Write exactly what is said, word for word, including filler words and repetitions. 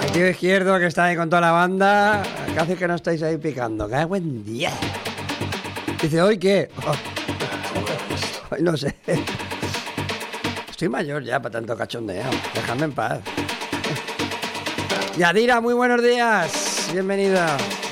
El tío izquierdo que está ahí con toda la banda. ¿Qué hace que no estáis ahí picando? ¡Qué buen día! Dice, ¿hoy qué? Oh. Hoy no sé. Estoy mayor ya para tanto cachondeo. Dejadme en paz. Yadira, muy buenos días. Bienvenida.